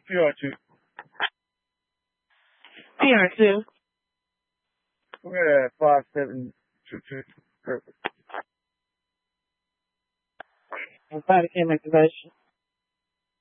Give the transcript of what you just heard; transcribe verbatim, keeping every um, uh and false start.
P R two. P R two. We're at five seven two two. Perfect. And body cam activation.